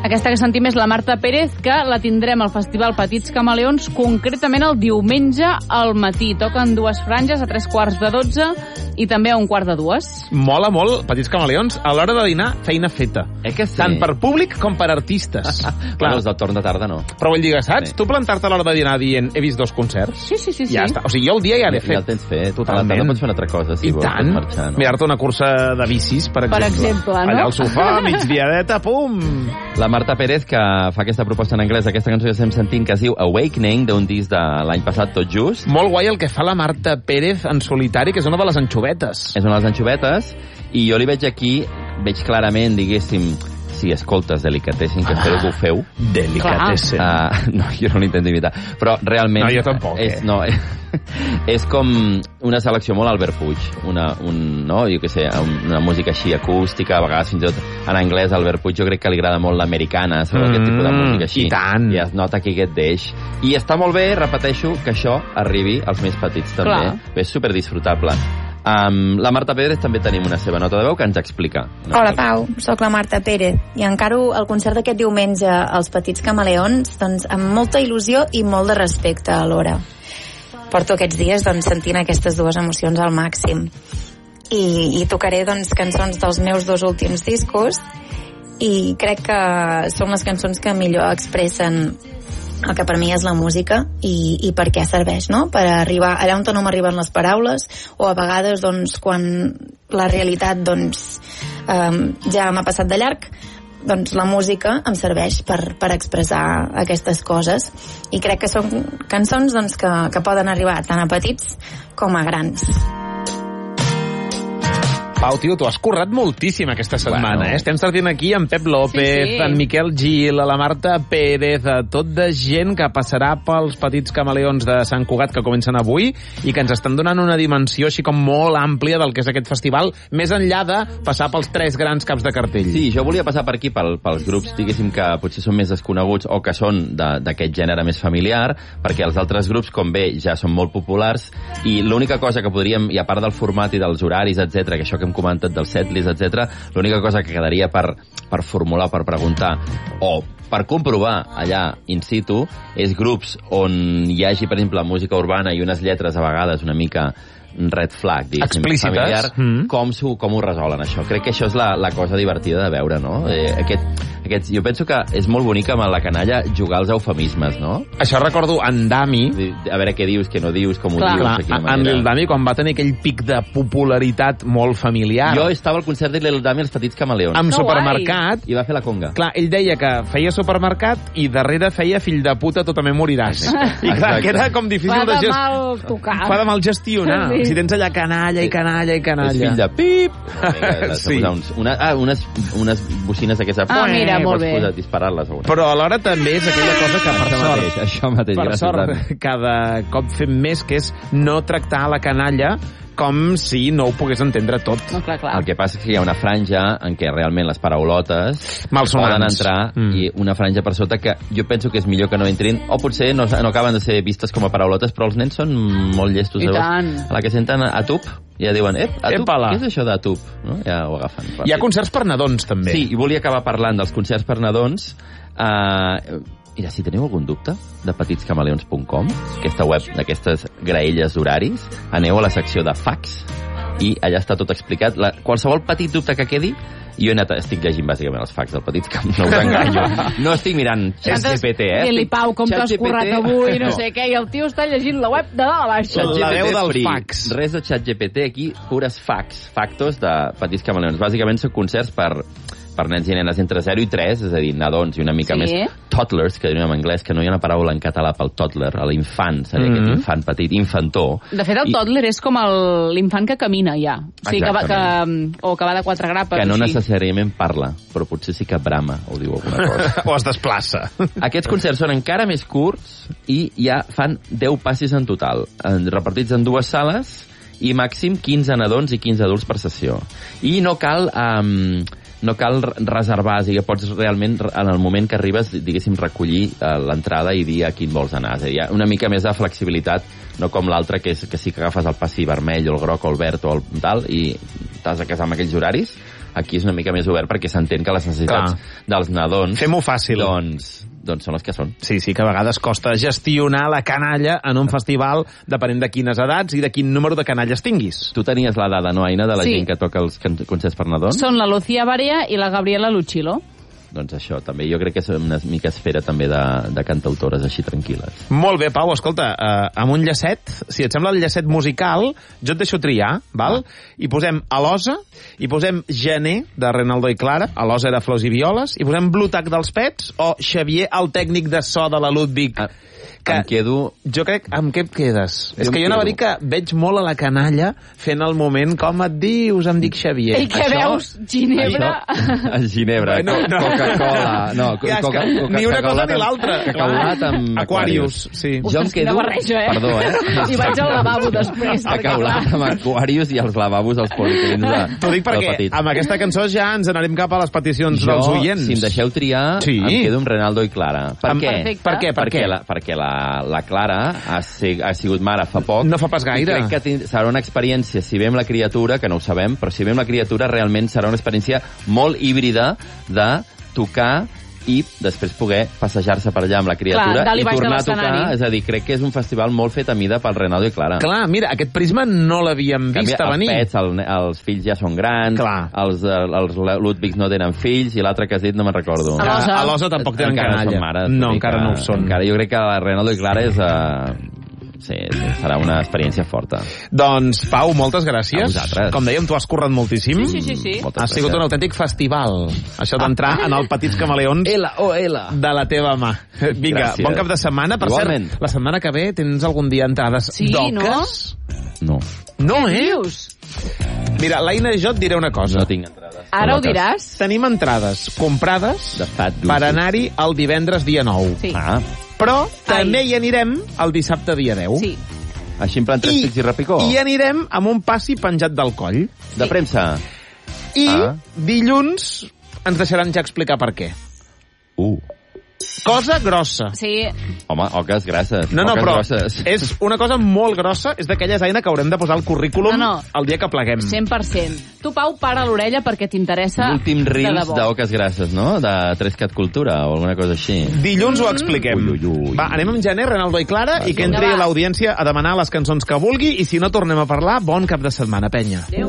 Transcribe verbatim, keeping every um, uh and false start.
Aquesta que sentim és la Marta Pérez, que la tindrem al Festival Petits Camaleons, concretament el diumenge al matí. Toquen dues franges, a tres quarts de dotze i també a un quart de dues. Mola molt, Petits Camaleons, a l'hora de dinar, feina feta. Eh que sí? Tant per públic com per artistes. Clar, els del torn de tarda no. Però vull dir, saps? Sí. Tu plantar-te a l'hora de dinar dient he vist dos concerts? Sí, sí, sí. sí. Ja està. O sigui, jo el dia ja l'he fet. Ja el tens fet. Totalment. A la tarda pots fer una altra cosa, si I vols. tant. Marxar, no? Mirar-te una cursa de bicis, per exemple. Per exemple, no? Allà al sofà, migdiadeta, pum! La Marta Pérez, que fa aquesta proposta en anglès, aquesta cançó que estem sentint, que es diu Awakening, d'un disc de l'any passat, tot just. Molt guai el que fa la Marta Pérez en solitari, que és una de les anxovetes. És una de les anxovetes, i jo li veig aquí, veig clarament, diguéssim, si escoltes Delicatessen, que espero que ho feu. Delicatessen. Uh, no, jo no l'intento imitar. Però realment... No, jo tampoc, és, eh? No, és com una selecció molt Albert Puig. Una, un, no, jo què sé, una música així acústica, a vegades fins i tot en anglès. Albert Puig jo crec que li agrada molt l'americana, saps? Mm, aquest tipus de música així. I tant. I es nota que aquest deix. I està molt bé, repeteixo, que això arribi als més petits també. Clar. És superdisfrutable. Um, la Marta Pérez també tenim una seva nota de veu que ens explica. No? Hola Pau, sóc la Marta Pérez i encaro el concert d'aquest diumenge als Petits Camaleons doncs, amb molta il·lusió i molt de respecte alhora. Porto aquests dies doncs, sentint aquestes dues emocions al màxim i, i tocaré doncs, cançons dels meus dos últims discos i crec que són les cançons que millor expressen el que per mi és la música i, i per què serveix, no? Per arribar allà on no m'arriben les paraules o a vegades doncs, quan la realitat doncs, eh, ja m'ha passat de llarg, doncs la música em serveix per, per expressar aquestes coses i crec que són cançons doncs, que, que poden arribar tant a petits com a grans. Pau, tio, tu has currat moltíssim aquesta setmana, bueno. eh? Estem sortint aquí amb Pep López, sí, sí. en Miquel Gil, la Marta Pérez, tot de gent que passarà pels Petits Camaleons de Sant Cugat que comencen avui i que ens estan donant una dimensió així com molt àmplia del que és aquest festival, més enllà de passar pels tres grans caps de cartell. Sí, jo volia passar per aquí pel, pels grups, diguéssim, que potser són més desconeguts o que són d'aquest gènere més familiar, perquè els altres grups, com bé, ja són molt populars i l'única cosa que podríem, i a part del format i dels horaris, etcètera, que això que hem comentat del setlist, etcètera, l'única cosa que quedaria per, per formular, per preguntar o per comprovar allà in situ és grups on hi hagi, per exemple, música urbana i unes lletres a vegades una mica red flag, diguéssim, familiar, mm. com, com ho resolen, això. Crec que això és la, la cosa divertida de veure, no? Eh, aquest, aquest, jo penso que és molt bonic amb la canalla jugar als eufemismes, no? Això recordo en Dami. A veure què dius, què no dius, com ho clar, dius, clar, de quina manera. En Lil Dami, quan va tenir aquell pic de popularitat molt familiar. Jo estava al concert de Lil Dami als Petits Camaleons. Amb no supermercat. I va fer la conga. Clar, ell deia que feia supermercat i darrere feia fill de puta, tu també moriràs. I clar, que era com difícil de gestionar. Fa de mal gestionar. Sí. Si tens allà canalla i canalla i canalla. És fill de pip. Sí. Uns, una, ah, unes, unes bocines d'aquestes. Ah, mira, molt bé. Pots disparar-les. Però alhora també és aquella cosa que, per això sort, mateix, això mateix, per gràcies, sort, Dani. cada cop fem més, que és no tractar la canalla com si no ho pogués entendre tot. No, clar, clar. El que passa és que hi ha una franja en què realment les paraulotes malsonants poden entrar mm. i una franja per sota que jo penso que és millor que no entrin, o potser no, no acaben de ser vistes com a paraulotes, però els nens són molt llestos. I tant. A la que senten a tup, ja diuen, ep, a tup, Epala. què és això de tup? No? Ja ho agafen. Hi ha concerts per nadons, també. Sí, i volia acabar parlant dels concerts per nadons. Uh, mira, si teniu algun dubte de petits camaleons punt com, aquesta web d'aquestes graelles d'horaris, aneu a la secció de fax i allà està tot explicat. La, qualsevol petit dubte que quedi, jo he anat, estic llegint bàsicament els fax del Petits Camaleons, no us enganyo. No estic mirant ChatGPT, eh? Dili, Pau, com t'has currat avui, no sé què, i el tio està llegint la web de dalt a baix. La veu del fax. Res de ChatGPT, aquí pures fax, factos de Petits Camaleons. Bàsicament són concerts per per nens i nenes entre zero i tres, és a dir, nadons i una mica sí. més toddlers, que diríem en anglès, que no hi ha una paraula en català pel toddler, a l'infant, seria mm-hmm. aquest infant petit, infantó. De fet, el I... toddler és com l'infant que camina, ja. O sigui, que va, que, o que va de quatre grapes. Que no així. necessàriament parla, però potser sí que brama, o diu alguna cosa. O es desplaça. Aquests concerts són encara més curts i ja fan deu passis en total, repartits en dues sales i màxim quinze nadons i quinze adults per sessió. I no cal... Um, no cal reservar, o sigui, pots realment, en el moment que arribes, diguéssim, recollir uh, l'entrada i dir a quin vols anar. És a dir, hi ha una mica més de flexibilitat, no com l'altre, que, és, que sí que agafes el passi vermell o el groc o el verd o el tal, i t'has de casar amb aquells horaris. aquí és una mica més obert perquè s'entén que les necessitats Clar. dels nadons... Fem-ho fàcil. Doncs, doncs són les que són. Sí, sí, que a vegades costa gestionar la canalla en un festival depenent de quines edats i de quin número de canalles tinguis. Tu tenies la dada, no, Aina, de la Sí. gent que toca els can- concerts per nadons? Són la Lucía Barea i la Gabriela Luchilo. Doncs això, també. Jo crec que és una mica esfera també de, de cantautores així tranquil·les. Molt bé, Pau, escolta, eh, amb un llacet, si et sembla el llacet musical, jo et deixo triar, val? Ah. I posem Alosa, i posem Gener, de Renaldo i Clara, Alosa era Flors i Violes, i posem Blutac dels Pets, o Xavier, el tècnic de so de la Ludwig. Ah. Que em quedo... Jo crec... Amb què et quedes? Jo És que em jo anava a quedo. dir que veig molt a la canalla fent el moment com et dius, em dic Xavier. I què Això- veus? Ginebra? Això, Ginebra, Bueno, no. Coca-Cola... No, Ja, és que Coca, Coca, ni una cosa cacaulat ni amb- l'altra. Cacaulat amb Aquarius, sí. Jo em Ostres, quina quedo... barreja, eh? Perdó, eh? I vaig al lavabo després. perquè, Cacaulat clar, amb Aquarius i els lavabos als policlins de, T'ho dic perquè del petit. amb aquesta cançó ja ens anarem cap a les peticions Jo, dels oients. si em deixeu triar, Sí. em quedo amb Renaldo i Clara. Per Amb- què? Perfecte. Per què? Per perquè què? la, perquè la, la Clara ha, ser, ha sigut mare fa poc. No fa pas gaire. I crec que tin- serà una experiència, si vem la criatura, que no ho sabem, però si vem la criatura realment serà una experiència molt híbrida de tocar i després poder passejar-se per allà amb la criatura Clar, dalt i i baix de tornar a tocar. l'escenari. És a dir, crec que és un festival molt fet a mida pel Renaldo i Clara. Clar, mira, aquest prisma no l'havíem Canvia, vist a venir. Els pets, el, els fills ja són grans, Clar. els, els Ludwigs no tenen fills, i l'altre que has dit no me'n recordo. A l'Osa. A l'Osa tampoc tenen encara canalla. No, són mares, no, vull dir encara que- no ho són. Encara, jo crec que la Renaldo i Clara és... Uh, sí, sí, serà una experiència forta. Doncs, Pau, moltes gràcies. A vosaltres. Com dèiem, tu has currat moltíssim. Sí, sí, sí, sí. Moltes Ha sigut gràcies. un autèntic festival, això d'entrar en el Petits Camaleons L O L. de la teva mà. Vinga, Gràcies. bon cap de setmana. Per Igualment. cert, la setmana que ve tens algun dia entrades Sí, d'oques? No, No, Què eh? dius? Mira, l'Aina i jo et diré una cosa. no tinc entrades. Ara ho Loques. diràs? Tenim entrades comprades De Fat per Duty. anar-hi el divendres dia nou. Sí. Ah, Però també Ai. hi anirem el dissabte dia deu. Sí. així en plan tres pics i repicó? I anirem amb un passi penjat del coll. De premsa? I Ah. dilluns ens deixaran ja explicar per què. Uh. Cosa grossa. Sí. Home, oques grasses. No, no, oques però grosses. és una cosa molt grossa, és d'aquelles, Aina, que haurem de posar al currículum No, no. el dia que pleguem. cent per cent. Tu, Pau, para l'orella perquè t'interessa L'últim de reels debò. d'oques grasses, no? De Trescat Cultura o alguna cosa així. Dilluns ho expliquem. Ui, ui, ui. Va, anem amb Gener, Renaldo i Clara, i que Vinga, entri va. l'audiència a demanar les cançons que vulgui, i si no tornem a parlar, bon cap de setmana, penya. Adéu.